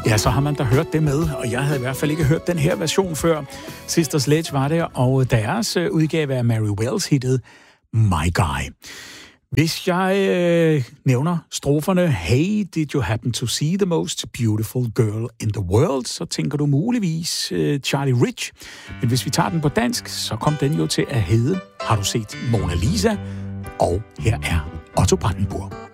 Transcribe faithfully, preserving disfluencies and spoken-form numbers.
Ja, så har man da hørt det med, og jeg havde i hvert fald ikke hørt den her version før. Sister Sledge var det, og deres udgave af Mary Wells-hittet My Guy. Hvis jeg øh, nævner stroferne, Hey, did you happen to see the most beautiful girl in the world, så tænker du muligvis øh, Charlie Rich. Men hvis vi tager den på dansk, så kom den jo til at hedde Har du set Mona Lisa? Og her er Otto Brandenburg.